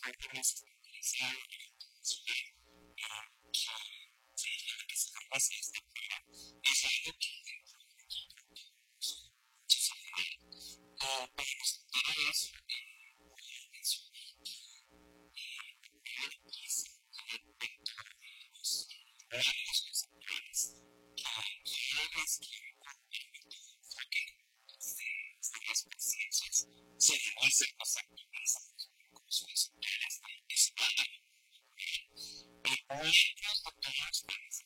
parte más especializada de la internacional que se hace esta prueba es algo que dentro del equipo tenemos muchos apoyos. Para resultar eso, voy a mencionar que primero es dentro de los horarios receptores que cada vez que el método de enfoque de las conciencias se realiza los activistas como receptores de ese órgano. Mientras doctoras